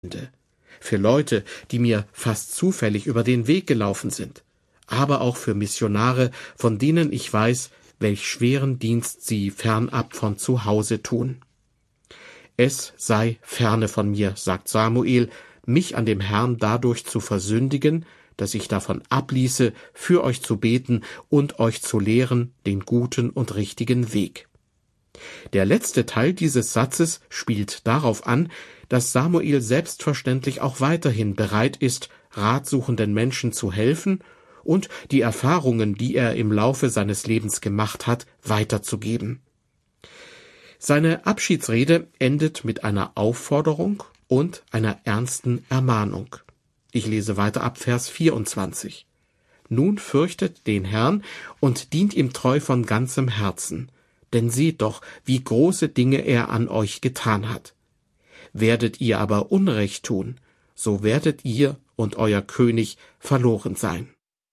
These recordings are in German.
für Leute, die mir fast zufällig über den Weg gelaufen sind, aber auch für Missionare, von denen ich weiß, welch schweren Dienst sie fernab von zu Hause tun. Es sei ferne von mir, sagt Samuel, mich an dem Herrn dadurch zu versündigen, dass ich davon abließe, für euch zu beten und euch zu lehren den guten und richtigen Weg. Der letzte Teil dieses Satzes spielt darauf an, dass Samuel selbstverständlich auch weiterhin bereit ist, ratsuchenden Menschen zu helfen und die Erfahrungen, die er im Laufe seines Lebens gemacht hat, weiterzugeben. Seine Abschiedsrede endet mit einer Aufforderung und einer ernsten Ermahnung. Ich lese weiter ab Vers 24. Nun fürchtet den Herrn und dient ihm treu von ganzem Herzen, denn seht doch, wie große Dinge er an euch getan hat. Werdet ihr aber Unrecht tun, so werdet ihr und euer König verloren sein.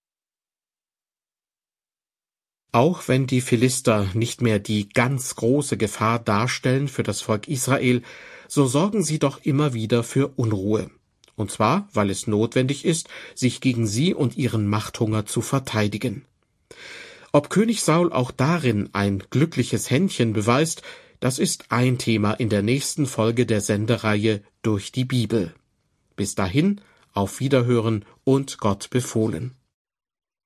Auch wenn die Philister nicht mehr die ganz große Gefahr darstellen für das Volk Israel, so sorgen sie doch immer wieder für Unruhe. Und zwar, weil es notwendig ist, sich gegen sie und ihren Machthunger zu verteidigen. Ob König Saul auch darin ein glückliches Händchen beweist, das ist ein Thema in der nächsten Folge der Sendereihe Durch die Bibel. Bis dahin, auf Wiederhören und Gott befohlen.